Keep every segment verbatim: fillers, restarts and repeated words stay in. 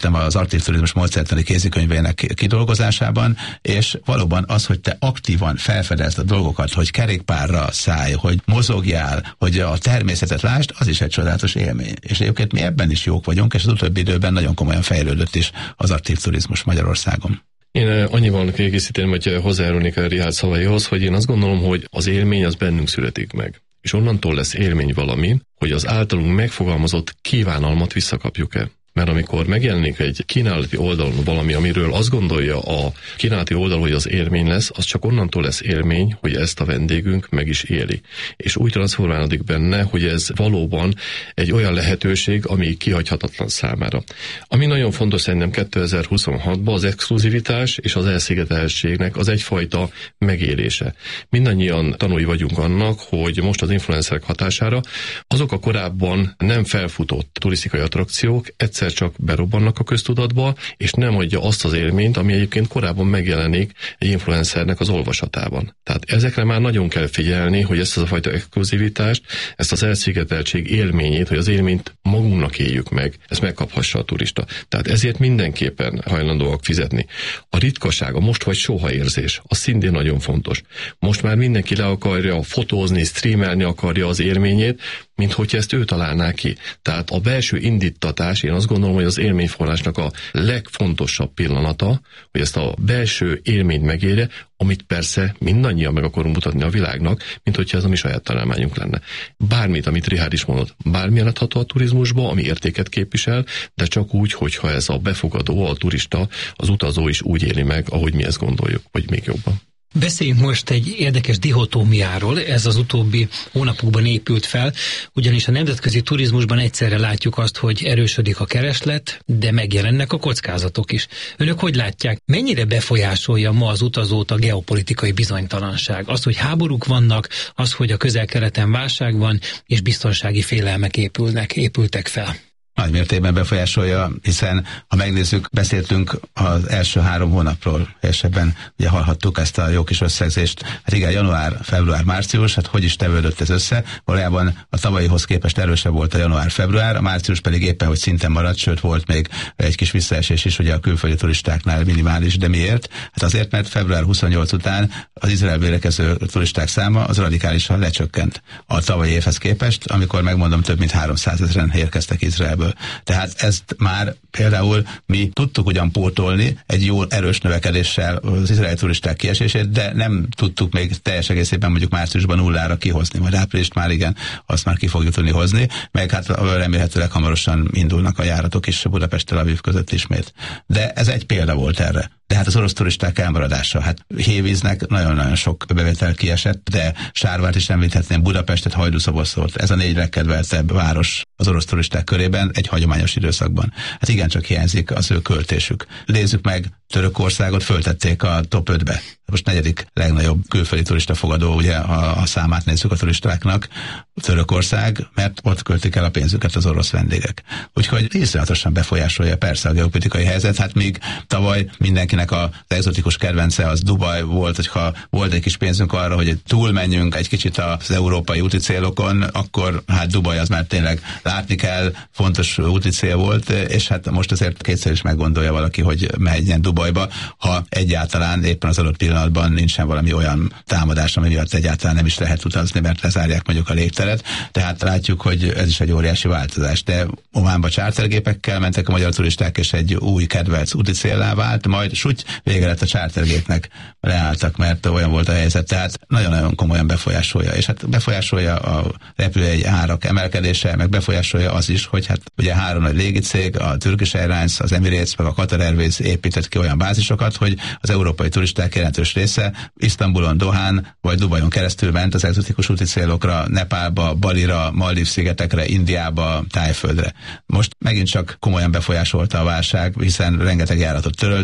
az aktív turizmus módszertani kézikönyvének kidolgozásában, és valóban az, hogy te aktívan felfedezd a dolgokat, hogy kerékpárra szállj, hogy mozogjál, hogy a természetet lásd, az is egy csodálatos élmény. És egyébként mi ebben is jók vagyunk, és az utóbbi időben nagyon komolyan fejlődött is az aktív turizmus Magyarországon. Én annyiban kiegészíteném, hogy hozzájárulnék a Richárd szavaihoz, hogy én azt gondolom, hogy az élmény az bennünk születik meg. És onnantól lesz élmény valami, hogy az általunk megfogalmazott kívánalmat visszakapjuk-e. Mert amikor megjelenik egy kínálati oldalon valami, amiről azt gondolja a kínálati oldal, hogy az élmény lesz, az csak onnantól lesz élmény, hogy ezt a vendégünk meg is éli. És úgy transformálódik benne, hogy ez valóban egy olyan lehetőség, ami kihagyhatatlan számára. Ami nagyon fontos szerintem kétezer-huszonhatban az exkluzivitás és az elszigeteltségnek az egyfajta megélése. Mindannyian tanúi vagyunk annak, hogy most az influencerek hatására azok a korábban nem felfutott turisztikai attrakciók egyszer csak berobbannak a köztudatba, és nem adja azt az élményt, ami egyébként korábban megjelenik egy influencernek az olvasatában. Tehát ezekre már nagyon kell figyelni, hogy ezt az a fajta exkluzivitást, ezt az elszigeteltség élményét, hogy az élményt magunknak éljük meg, ezt megkaphassa a turista. Tehát ezért mindenképpen hajlandóak fizetni. A ritkaság, a most vagy soha érzés, az szintén nagyon fontos. Most már mindenki le akarja fotózni, streamelni akarja az élményét, mint hogyha ezt ő találná ki. Tehát a belső indítatás, én azt gondolom, hogy az élményforrásnak a legfontosabb pillanata, hogy ezt a belső élményt megérje, amit persze mindannyian meg akarunk mutatni a világnak, mint hogyha ez a mi saját találmányunk lenne. Bármit, amit Richárd is mondott, bármilyen adható a turizmusba, ami értéket képvisel, de csak úgy, hogyha ez a befogadó, a turista, az utazó is úgy éli meg, ahogy mi ezt gondoljuk, vagy még jobban. Beszéljünk most egy érdekes dihotómiáról, ez az utóbbi hónapokban épült fel, ugyanis a nemzetközi turizmusban egyszerre látjuk azt, hogy erősödik a kereslet, de megjelennek a kockázatok is. Önök hogy látják, mennyire befolyásolja ma az utazót a geopolitikai bizonytalanság? Az, hogy háborúk vannak, az, hogy a Közel-Keleten válság van, és biztonsági félelmek épülnek, épültek fel. Nagy mértékben befolyásolja, hiszen ha megnézzük, beszéltünk az első három hónapról, és ebben ugye hallhattuk ezt a jó kis összegzést. Hát igen, január, február, március, hát hogy is tevődött ez össze? Valójában a tavalyihoz képest erősebb volt a január-február, a március pedig éppen, hogy szinten maradt, sőt volt még egy kis visszaesés is, ugye a külföldi turistáknál minimális, de miért? Hát azért, mert február huszonnyolc után az Izraelből érkező turisták száma az radikálisan lecsökkent a tavalyi évhez képest, amikor megmondom, több mint háromszázezren érkeztek Izraelből. Tehát ezt már például mi tudtuk ugyan pótolni egy jó erős növekedéssel az izraeli turisták kiesését, de nem tudtuk még teljes egészében mondjuk márciusban nullára kihozni, majd áprilist már igen, azt már ki fogjuk tudni hozni, meg hát remélhetőleg hamarosan indulnak a járatok is Budapest-Tel Aviv között ismét. De ez egy példa volt erre. De hát az orosz turisták elmaradása, hát Hévíznek nagyon-nagyon sok bevétel kiesett, de Sárvárt is említhetném, Budapestet, Hajdúszoboszort, ez a négy legkedveltebb város az orosz turisták körében egy hagyományos időszakban. Hát igencsak hiányzik az ő költésük. Nézzük meg, Törökországot föltették a top ötbe. Most negyedik legnagyobb külföldi turistafogadó, ugye, ha a számát nézzük a turistáknak, Törökország, mert ott költik el a pénzüket az orosz vendégek. Úgyhogy iszonyatosan befolyásolja persze a geopolitikai helyzet, hát míg tavaly mindenkinek az egzotikus kedvence az Dubaj volt, hogyha volt egy kis pénzünk arra, hogy túlmenjünk egy kicsit az európai úti célokon, akkor hát Dubaj az már tényleg látni kell, fontos úti cél volt, és hát most azért kétszer is meggondolja valaki, hogy menjen Dubajba, ha egyáltalán éppen az adott pillanatban nincsen valami olyan támadás, ami miatt egyáltalán nem is lehet utazni, mert lezárják mondjuk a légteret. Tehát látjuk, hogy ez is egy óriási változás. De Ománba chartergépekkel mentek a magyar turisták, és egy új kedvenc úti céllá vált, majd súgy vége lett a chartergépnek, leálltak, mert olyan volt a helyzet. Tehát nagyon-nagyon komolyan befolyásolja. És hát befolyásolja a repülőjegy árak emelkedése, meg befolyásolja az is, hogy hát ugye három nagy légicég, a Turkish Airlines, az Emirates, meg a Qatar Airways épített ki olyan bázisokat, hogy az európai turisták jelentős része Isztambulon, Dohán vagy Dubajon keresztül ment az egzotikus úti célokra, Nepálba, Balira, Maldív-szigetekre, Indiába, Tájföldre. Most megint csak komolyan befolyásolta a válság, hiszen rengeteg járatot töröltek,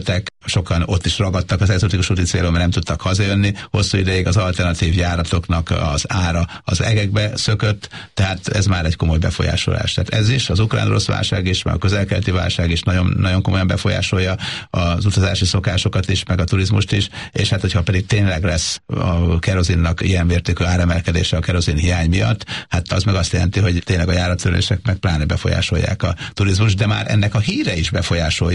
sokan ott is ragadtak az egzotikus úti célon, mert nem tudtak hazajönni. Hosszú ideig az alternatív járatoknak az ára az egekbe szökött, tehát ez már egy komoly befolyásolás. Tehát ez is, az ukrán-orosz válság is, meg a közel-keleti válság is nagyon, nagyon komolyan befolyásolja az utazási szokásokat is, meg a turizmust is, és hát hogyha pedig tényleg lesz a kerozinnak ilyen mértékű áremelkedése a kerozin hiány miatt, hát az meg azt jelenti, hogy tényleg a járattörlések meg pláne befolyásolják a turizmus, de már ennek a híre is befolyásolja